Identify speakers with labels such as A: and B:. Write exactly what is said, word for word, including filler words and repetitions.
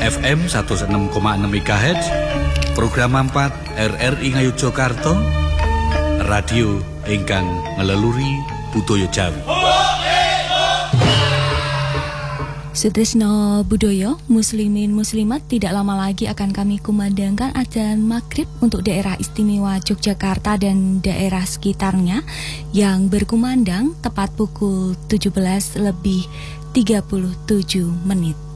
A: F M seratus enam koma enam MHz, program empat R R I Ngayogyakarta, radio ingkang ngeleluri budaya Jawi.
B: Sutrisno Budoyo, muslimin muslimat, tidak lama lagi akan kami kumandangkan adzan maghrib untuk daerah istimewa Yogyakarta dan daerah sekitarnya yang berkumandang tepat pukul tujuh belas lebih tiga puluh tujuh menit.